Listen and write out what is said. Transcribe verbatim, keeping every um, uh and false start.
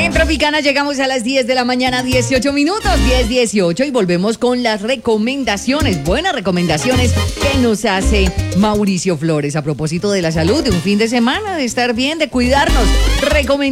En Tropicana llegamos a las diez de la mañana, dieciocho minutos, diez dieciocho, y volvemos con las recomendaciones, buenas recomendaciones que nos hace Mauricio Flores a propósito de la salud, de un fin de semana, de estar bien, de cuidarnos. Recomendaciones